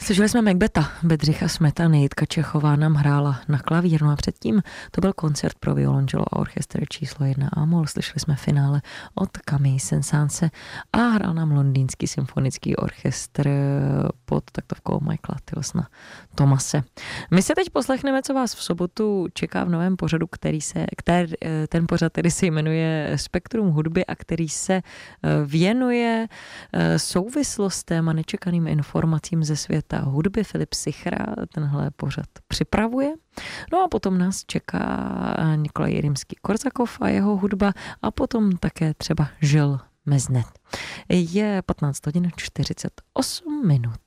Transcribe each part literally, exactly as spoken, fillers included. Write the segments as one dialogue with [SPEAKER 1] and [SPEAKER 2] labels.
[SPEAKER 1] Slyšeli jsme Macbetha, Bedřicha Smetany, Jitka Čechová nám hrála na klavír, no a předtím to byl koncert pro violoncello a orchestr číslo jedna A-moll. Slyšeli jsme finále od Camille Saint-Saënse a hrál nám Londýnský symfonický orchestr pod taktovkou Michaela Tilsona Thomase. My se teď poslechneme, co vás v sobotu čeká v novém pořadu, který se, který, ten pořad, který se jmenuje Spektrum hudby a který se věnuje souvislostem a nečekaným informacím ze světa hudby. Filip Sichra tenhle pořad připravuje. No a potom nás čeká Nikolaj Jirimský-Korsakov a jeho hudba a potom také třeba Žil Meznet. Je patnáct hodin čtyřicet osm minut.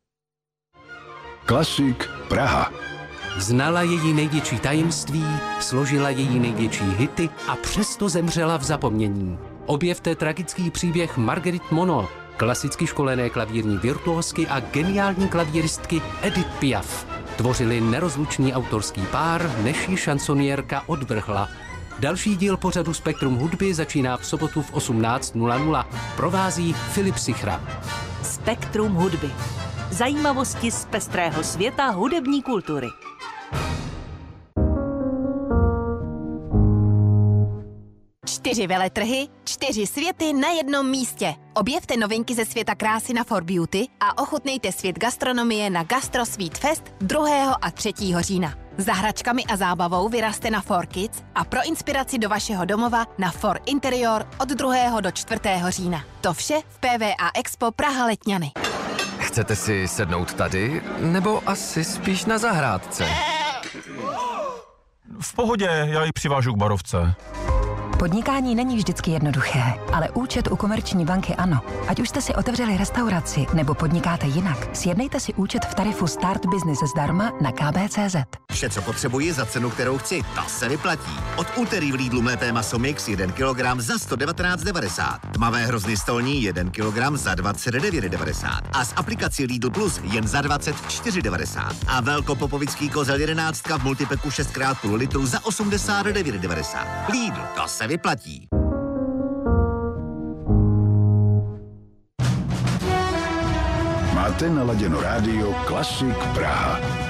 [SPEAKER 2] Klasik Praha.
[SPEAKER 3] Znala její největší tajemství, složila její největší hity a přesto zemřela v zapomnění. Objevte tragický příběh Marguerite Monod, klasicky školené klavírní virtuózky a geniální klavíristky Edith Piaf. Tvořili nerozlučný autorský pár, než ji šansonierka odvrhla. Další díl pořadu Spektrum hudby začíná v sobotu v osmnáct nula nula. Provází Filip Sichra.
[SPEAKER 4] Spektrum hudby. Zajímavosti z pestrého světa hudební kultury.
[SPEAKER 5] Čtyři veletrhy, čtyři světy na jednom místě. Objevte novinky ze světa krásy na For Beauty a ochutnejte svět gastronomie na Gastro Sweet Fest druhého a třetího října. Za hračkami a zábavou vyrazte na For Kids a pro inspiraci do vašeho domova na For Interior od druhého do čtvrtého října. To vše v P V A Expo Praha Letňany.
[SPEAKER 6] Chcete si sednout tady, nebo asi spíš na zahrádce?
[SPEAKER 7] V pohodě, já ji přivážu k barovce.
[SPEAKER 8] Podnikání není vždycky jednoduché, ale účet u Komerční banky ano. Ať už jste si otevřeli restauraci nebo podnikáte jinak, sjednejte si účet v tarifu Start Business zdarma na k b tečka cé zet.
[SPEAKER 9] Vše, co potřebuji za cenu, kterou chci, ta se vyplatí. Od úterý v Lidlu mlété maso mix jeden kilogram za sto devatenáct devadesát. Tmavé hrozny stolní jeden kilogram za dvacet devět devadesát. A s aplikací Lidl Plus jen za dvacet čtyři devadesát. A velkopopovický kozel jedenáctka v multipeku šest krát půl litru za osmdesát devět devadesát. Lidl, to se vyplatí.
[SPEAKER 2] Máte naladěno rádio Klasik Praha.